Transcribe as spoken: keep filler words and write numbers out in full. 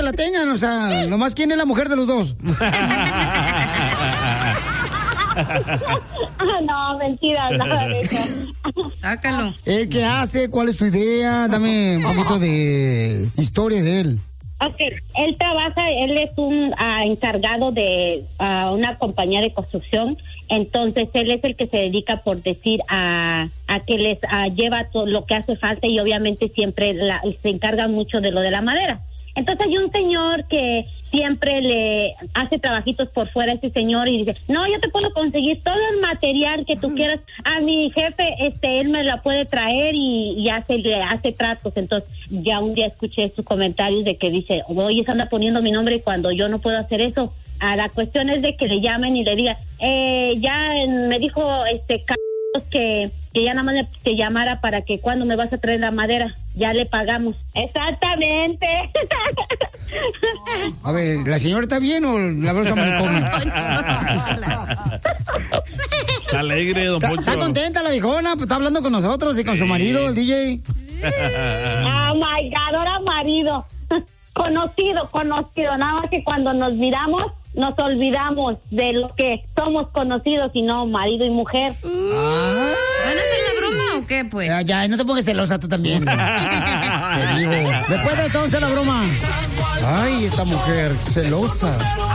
la tengan, o sea, nomás quién es la mujer de los dos. No, mentira, nada de eso. Sácalo. ¿Eh, ¿Qué hace? ¿Cuál es su idea? Dame un poquito de historia de él. Ok, él trabaja, él es un uh, encargado de uh, una compañía de construcción, entonces él es el que se dedica, por decir, a, a que les uh, lleva todo lo que hace falta y obviamente siempre la, se encarga mucho de lo de la madera. Entonces hay un señor que siempre le hace trabajitos por fuera a ese señor y dice, no, yo te puedo conseguir todo el material que tú quieras. A mi jefe, este, él me la puede traer y, y hace, le hace tratos. Entonces ya un día escuché sus comentarios de que dice, oye, se anda poniendo mi nombre cuando yo no puedo hacer eso. Ah, la cuestión es de que le llamen y le digan, eh, ya me dijo este que que ya nada más te llamara para que cuando me vas a traer la madera, ya le pagamos. Exactamente. A ver, ¿la señora está bien o la brosa maricona? Está alegre, don ¿Está, Poncho. está contenta la viejona? Pues está hablando con nosotros y con su marido, el D J. Oh my God, ahora marido. Conocido, conocido. Nada más que cuando nos miramos, nos olvidamos de lo que somos conocidos y no marido y mujer. Ah. ¿Van a hacer la broma o qué, pues? Ya, ya, no te pongas celosa tú también. Te digo. Después de entonces la broma. Ay, esta mujer celosa.